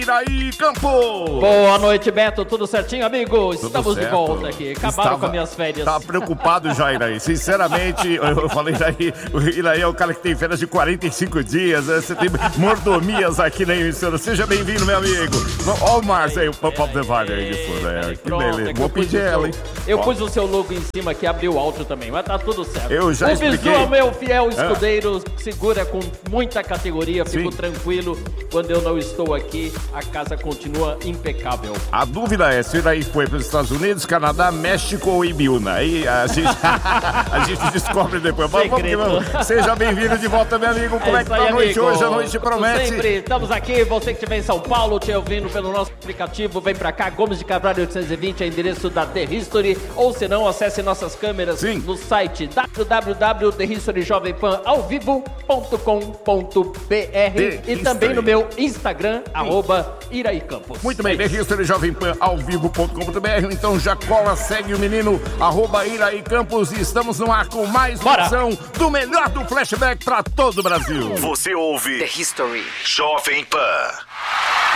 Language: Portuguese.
Iraí Campos! Boa noite, Beto. Tudo certinho, amigo? Tudo Estamos certo. De volta aqui. Acabaram com as minhas férias. Tava preocupado já, Iraí. Sinceramente, eu falei, Iraí, o Iraí é o cara que tem férias de 45 dias. Né? Você tem mordomias aqui na emissora. Seja bem-vindo, meu amigo. Ó o Márcio aí, o Pop of the Valley aí de fundo. Que beleza. Vou pedir ela, hein? Eu pus o seu logo em cima aqui, abri o áudio também, mas tá tudo certo. Eu já expliquei. O Bizu é o meu fiel escudeiro, segura com muita categoria, fico tranquilo. Quando eu não estou aqui, a casa continua impecável. A dúvida é se o Iraí foi para os Estados Unidos, Canadá, México ou Ibiúna. Aí a gente descobre depois. Vamos. Seja bem-vindo de volta, meu amigo. Como é que tá a noite hoje? A noite promete. Sempre estamos aqui. Você que estiver em São Paulo, te ouvindo pelo nosso aplicativo, vem pra cá, Gomes de Carvalho 820, é endereço da The History. Ou se não, acesse nossas câmeras no site www.thehistoryjovempan.com.br e também no meu Instagram, @Iraí Campos. Muito bem, The History Jovem Pan ao vivo.com.br. Então já cola, segue o menino, @Iraí Campos. E estamos no ar com mais uma edição do melhor do flashback pra todo o Brasil. Você ouve The History Jovem Pan.